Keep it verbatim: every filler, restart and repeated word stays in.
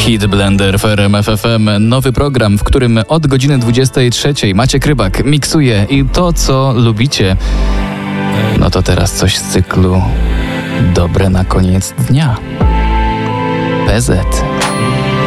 Hit Blender w R M F F M. Nowy program, w którym od godziny dwudziestej trzeciej Maciek Rybak miksuje i to, co lubicie. No to teraz coś z cyklu Dobre na koniec dnia. P Z.